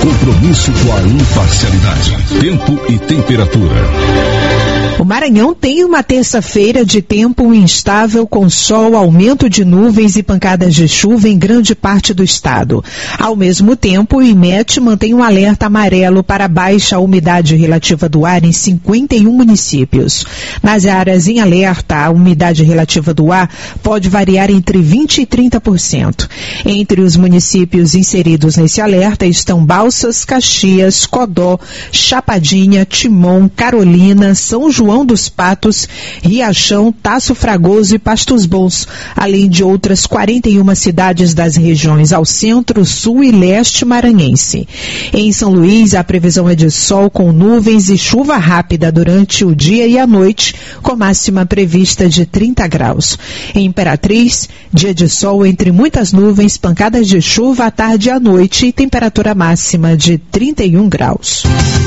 Compromisso com a imparcialidade. Tempo e temperatura. O Maranhão tem uma terça-feira de tempo instável com sol, aumento de nuvens e pancadas de chuva em grande parte do estado. Ao mesmo tempo, o IMET mantém um alerta amarelo para baixa umidade relativa do ar em 51 municípios. Nas áreas em alerta, a umidade relativa do ar pode variar entre 20% e 30%. Entre os municípios inseridos nesse alerta estão Balsas, Caxias, Codó, Chapadinha, Timon, Carolina, São João dos Patos, Riachão, Taço Fragoso e Pastos Bons, além de outras 41 cidades das regiões ao centro, sul e leste maranhense. Em São Luís, a previsão é de sol com nuvens e chuva rápida durante o dia e a noite, com máxima prevista de 30 graus. Em Imperatriz, dia de sol entre muitas nuvens, pancadas de chuva à tarde e à noite e temperatura máxima de 31 graus.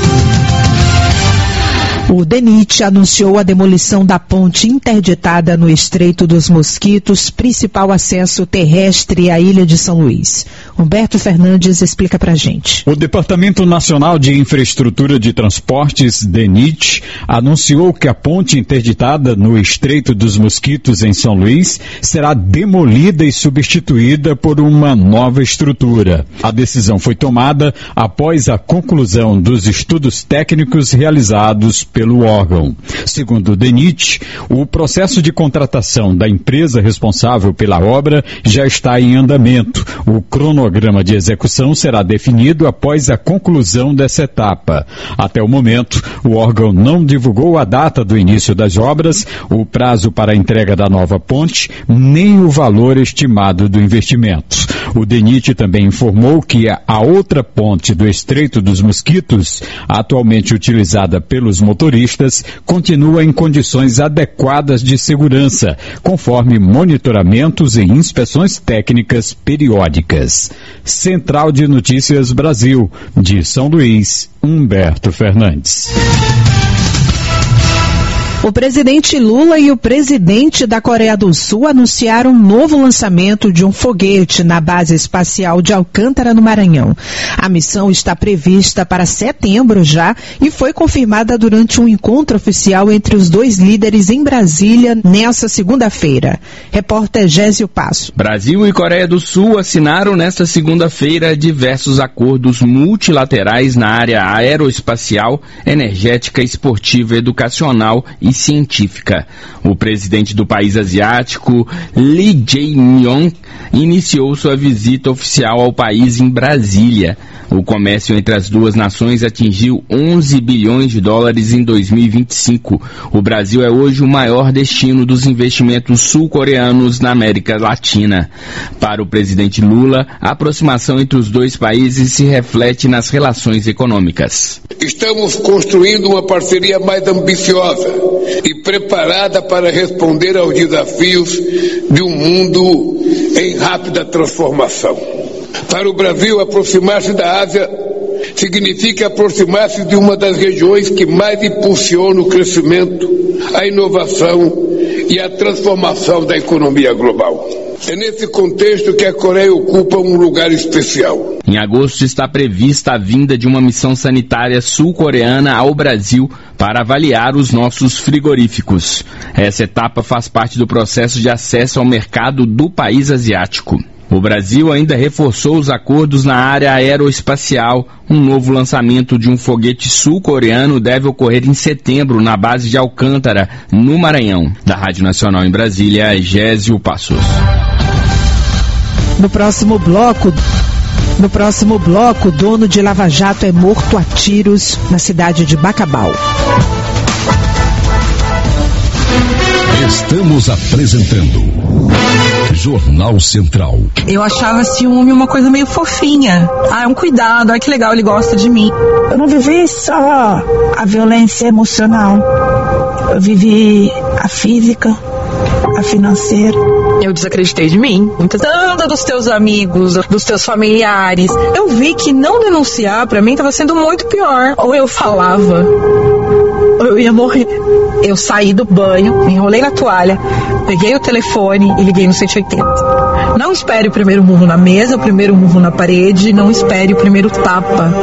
O DENIT anunciou a demolição da ponte interditada no Estreito dos Mosquitos, principal acesso terrestre à Ilha de São Luís. Humberto Fernandes explica pra gente. O Departamento Nacional de Infraestrutura de Transportes, DENIT, anunciou que a ponte interditada no Estreito dos Mosquitos, em São Luís, será demolida e substituída por uma nova estrutura. A decisão foi tomada após a conclusão dos estudos técnicos realizados pelo órgão. Segundo o DENIT, o processo de contratação da empresa responsável pela obra já está em andamento. O cronograma de execução será definido após a conclusão dessa etapa. Até o momento, o órgão não divulgou a data do início das obras, o prazo para a entrega da nova ponte, nem o valor estimado do investimento. O DENIT também informou que a outra ponte do Estreito dos Mosquitos, atualmente utilizada pelos motoristas, continua em condições adequadas de segurança, conforme monitoramentos e inspeções técnicas periódicas. Central de Notícias Brasil, de São Luís, Humberto Fernandes. O presidente Lula e o presidente da Coreia do Sul anunciaram um novo lançamento de um foguete na base espacial de Alcântara, no Maranhão. A missão está prevista para setembro já e foi confirmada durante um encontro oficial entre os dois líderes em Brasília nesta segunda-feira. Repórter Gésio Passo. Brasil e Coreia do Sul assinaram nesta segunda-feira diversos acordos multilaterais na área aeroespacial, energética, esportiva, educacional e científica. O presidente do país asiático, Lee Jae-myung, iniciou sua visita oficial ao país em Brasília. O comércio entre as duas nações atingiu 11 bilhões de dólares em 2025. O Brasil é hoje o maior destino dos investimentos sul-coreanos na América Latina. Para o presidente Lula, a aproximação entre os dois países se reflete nas relações econômicas. Estamos construindo uma parceria mais ambiciosa e preparada para responder aos desafios de um mundo em rápida transformação. Para o Brasil, aproximar-se da Ásia significa aproximar-se de uma das regiões que mais impulsiona o crescimento, a inovação e a transformação da economia global. É nesse contexto que a Coreia ocupa um lugar especial. Em agosto está prevista a vinda de uma missão sanitária sul-coreana ao Brasil para avaliar os nossos frigoríficos. Essa etapa faz parte do processo de acesso ao mercado do país asiático. O Brasil ainda reforçou os acordos na área aeroespacial. Um novo lançamento de um foguete sul-coreano deve ocorrer em setembro na base de Alcântara, no Maranhão. Da Rádio Nacional em Brasília, Gésio Passos. No próximo bloco, dono de Lava Jato é morto a tiros na cidade de Bacabal. Estamos apresentando Jornal Central. Eu achava ciúme uma coisa meio fofinha. É um cuidado, que legal, ele gosta de mim. Eu não vivi só a violência emocional. Eu vivi a física, a financeira. Eu desacreditei de mim. Tanto dos teus amigos, dos teus familiares. Eu vi que não denunciar pra mim estava sendo muito pior. Ou eu falava, ou eu ia morrer. Eu saí do banho, me enrolei na toalha, peguei o telefone e liguei no 180. Não espere o primeiro murro na mesa, o primeiro murro na parede, não espere o primeiro tapa.